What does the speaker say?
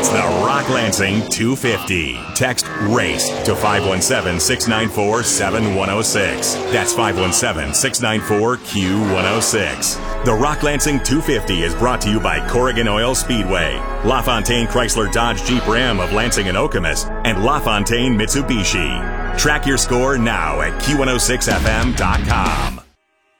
It's the Rock Lansing 250. Text RACE to 517-694-7106. That's 517-694-Q106. The Rock Lansing 250 is brought to you by Corrigan Oil Speedway, LaFontaine Chrysler Dodge Jeep Ram of Lansing and Okemos, and LaFontaine Mitsubishi. Track your score now at Q106FM.com.